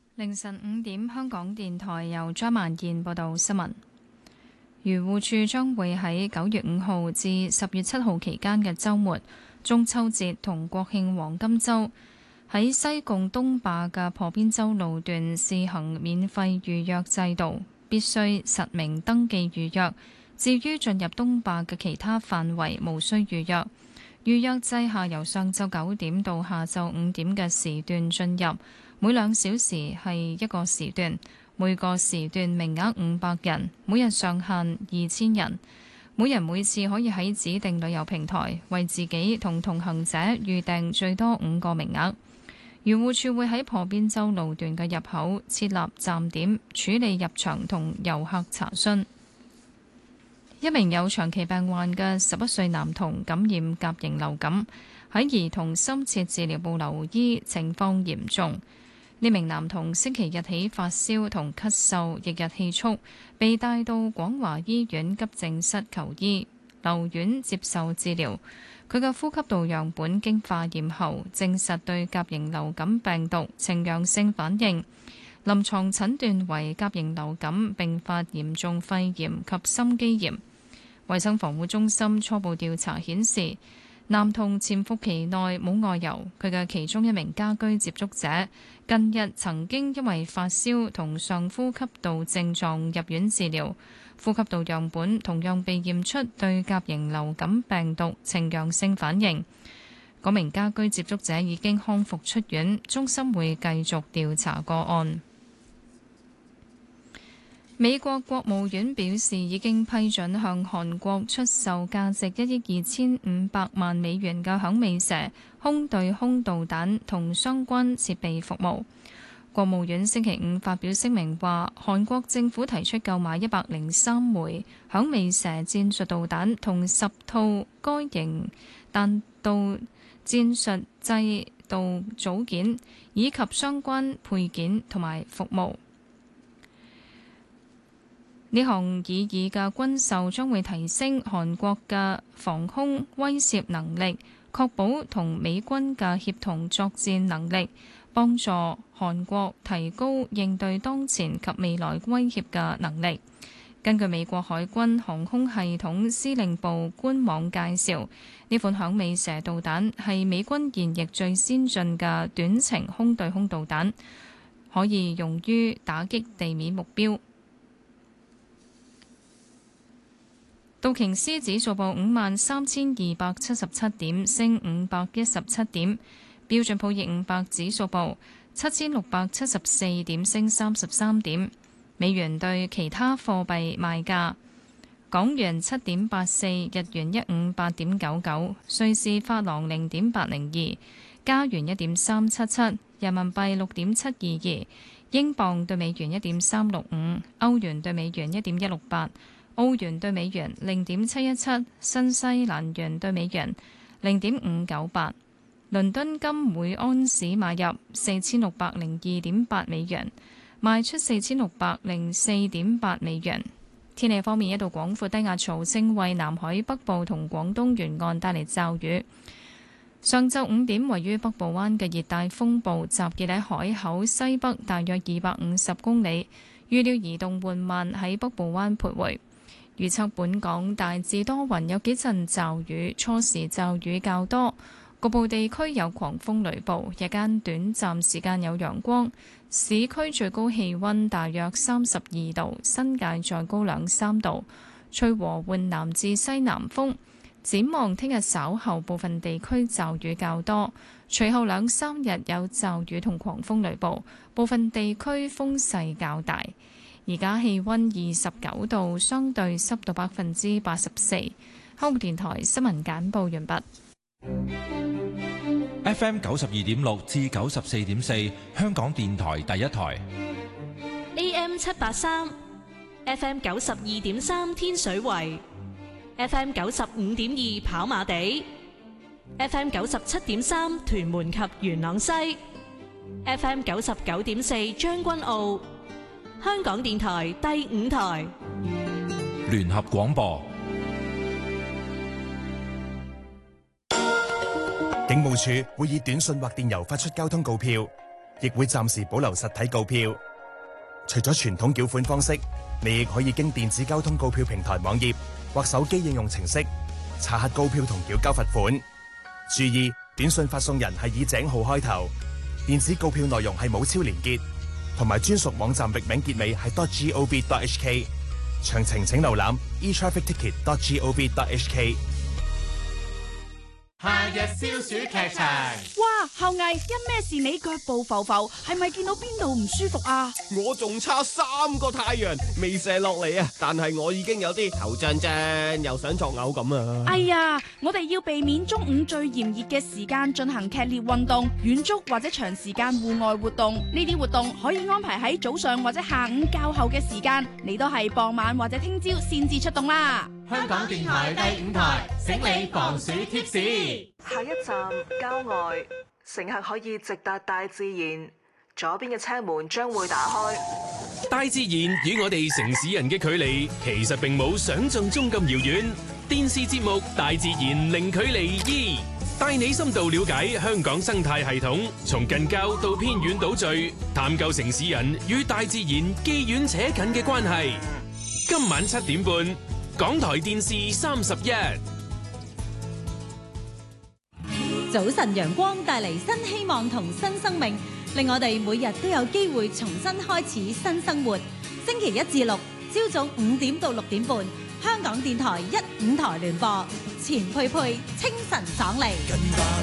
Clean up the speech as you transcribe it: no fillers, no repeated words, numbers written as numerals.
凌晨5點，香港電台由張萬燕報道新聞。漁護署將會喺9月5號至10月7號期間嘅週末、中秋節同國慶黃金週，喺西貢東壩嘅破邊洲路段試行免費預約制度，必須實名登記預約。至於進入東壩嘅其他範圍，無需預約。預約制下由上晝9點到下晝5點嘅時段進入，每2小時係一個時段，每個時段名額500人，每日上限2000人。每人每次可以喺指定旅遊平台為自己同同行者預訂最多5個名額。漁護署會喺破邊洲路段嘅入口設立站點，處理入場同遊客查詢。一名有長期病患嘅11歲男童感染甲型流感，喺兒童深切治療部留醫，情況嚴重。呢名男童星期日起發燒同咳嗽，翌日氣促，被帶到廣華醫院急症室求醫，留院接受治療。佢嘅呼吸道樣本經化驗後，證實對甲型流感病毒呈陽性反應。臨床診斷為甲型流感並發嚴重肺炎及心肌炎。衛生防護中心初步調查顯示，男童潛伏期內冇外遊，佢嘅其中一名家居接觸者近日曾經因為發燒同上呼吸道症狀入院治療，呼吸道樣本同樣被驗出對甲型流感病毒呈陽性反應。嗰名家居接觸者已經康復出院，中心會繼續調查個案。美國國務院表示，已經批准向韓國出售價值1億2500萬美元嘅響尾蛇空對空導彈同相關設備服務。國務院星期5發表聲明話，韓國政府提出購買103枚響尾蛇戰術導彈同10套該型彈道戰術制導組件，以及相關配件同埋服務。呢項擬議嘅軍售將會提升韓國嘅防空威懾能力，確保同美軍嘅協同作戰能力，幫助韓國提高應對當前及未來威脅嘅能力。根據美國海軍航空系統司令部官網介紹，呢款響尾蛇導彈係美軍現役最先進嘅短程空對空導彈，可以用於打擊地面目標。道瓊斯指數報53,277點，升517點；標準普爾500指數報7,674點，升33點。美元對其他貨幣賣價：港元7.84，日元158.99，瑞士法郎0.802，加元1.377，人民幣6.722，英鎊對美元1.365，歐元對美元1.168。澳元對美元0.717，新西蘭元對美元0.598，倫敦金每安士買入4602.8美元，賣出4604.8美元。天氣方面，一道廣闊低壓槽正為南海北部同廣東沿岸帶嚟驟雨。上晝5點，位於北部灣嘅熱帶風暴集結喺海口西北大約250公里，預料移動緩慢喺北部灣徘徊。預測本港大致多雲，有幾陣驟雨，初時驟雨較多，局部地區有狂風雷暴，日間短暫時間有陽光。市區最高氣溫大約32度，新界再高2-3度，吹和緩南至西南風。展望聽日稍後部分地區驟雨較多，隨後2-3日有驟雨同狂風雷暴，部分地區風勢較大。而家氣溫29度，相對濕度84%。香港電台新聞簡報完畢。 FM 92.6至94.4，香港電台第一台。 AM 783 ，FM 92.3天水圍，FM 95.2跑馬地，FM 97.3屯門及元朗西，FM 99.4將軍澳。香港電台第5台聯合廣播。 警務處會以短信或電郵發出交通告票， 亦會暫時保留實體告票。除咗傳統繳款方式，你亦可以經電子交通告票平台網頁或手機應用程式查核告票同繳交罰款。注意，短信發送人係以井號開頭，電子告票內容係冇超連結，同埋專屬網站域名結尾係 .gov.hk。詳情請瀏覽 etrafficticket.gov.hk。 夏日消暑劇場， 哇！後羿因咩事你腳步浮浮？係咪見到邊度唔舒服啊？ 我仲差3個太陽未射落嚟啊！但係我已經有啲頭脹脹，又想作嘔咁啊！ 哎呀，我哋要避免中午最炎熱嘅時間進行劇烈運動、遠足或者長時間戶外活動。呢啲活動可以安排喺早上或者下午較後嘅時間，你都係傍晚或者聽朝先至出動啦。 香港電台第5台，醒你防暑貼士。 下一站郊外，乘客可以直達大自然。左邊嘅車門將會打開。 大自然與我哋城市人嘅距離，其實並冇想象中咁遙遠。電視節目《大自然零距離2》，帶你深度了解香港生態系統，從近郊到偏遠島嶼，探究城市人與大自然既遠且近嘅關係。今晚7點半，港台電視31。 早晨陽光帶嚟新希望同新生命，令我哋每日都有機會重新開始新生活。星期1至6，朝早5點到6點半，香港電台1、5台聯播，錢佩佩清晨爽利。